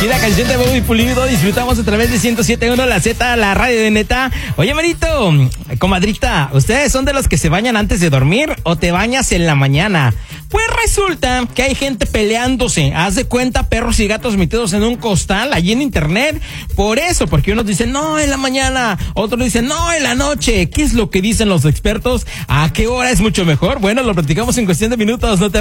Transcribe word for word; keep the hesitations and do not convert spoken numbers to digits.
Y la canción de Bobby Pulido disfrutamos a través de ciento siete punto uno La Z, la radio de neta. Oye, Marito, comadrita, ¿ustedes son de los que se bañan antes de dormir o te bañas en la mañana? Pues resulta que hay gente peleándose. Haz de cuenta, perros y gatos metidos en un costal allí en internet. Por eso, porque unos dicen no en la mañana, otros dicen no en la noche. ¿Qué es lo que dicen los expertos? ¿A qué hora es mucho mejor? Bueno, lo platicamos en cuestión de minutos. No te